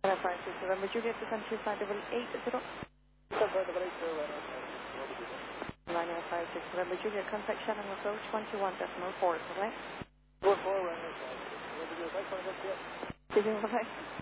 56 November Juliet to countryside 880. Liner 56 November Juliet, contact Shannon approach 121.4, correct? 4 Runway 56. Speaking, bye-bye.